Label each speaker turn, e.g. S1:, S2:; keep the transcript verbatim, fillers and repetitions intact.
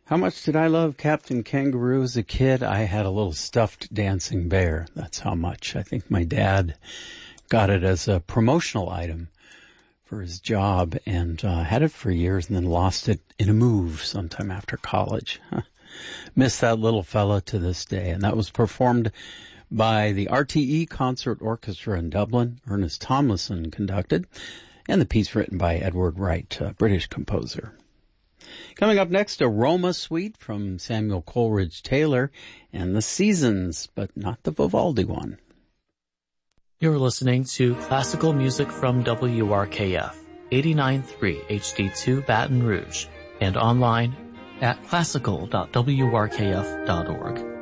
S1: How much did I love Captain Kangaroo as a kid? I had a little stuffed dancing bear. That's how much. I think my dad got it as a promotional item for his job and uh, had it for years and then lost it in a move sometime after college. Miss that little fella to this day. And that was performed by the R T E Concert Orchestra in Dublin. Ernest Tomlinson conducted. And the piece written by Edward Wright, a British composer. Coming up next, a Roma suite from Samuel Coleridge Taylor and the Seasons, but not the Vivaldi one.
S2: You're listening to classical music from W R K F, eighty-nine point three H D two Baton Rouge, and online at classical dot w r k f dot org.